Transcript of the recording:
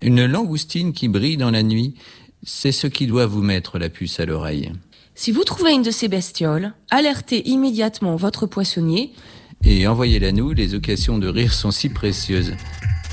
Une langoustine qui brille dans la nuit, c'est ce qui doit vous mettre la puce à l'oreille. Si vous trouvez une de ces bestioles, alertez immédiatement votre poissonnier. Et envoyez-la nous, les occasions de rire sont si précieuses.